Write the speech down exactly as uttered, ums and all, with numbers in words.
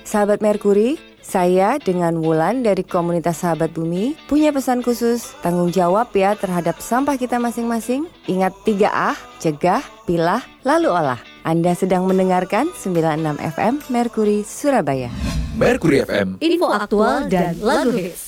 Sahabat Merkuri, saya dengan Wulan dari komunitas Sahabat Bumi punya pesan khusus. Tanggung jawab ya terhadap sampah kita masing-masing. Ingat tiga A, cegah, pilah, lalu olah. Anda sedang mendengarkan sembilan puluh enam F M Merkuri Surabaya. Merkuri F M, info aktual dan lagu hits.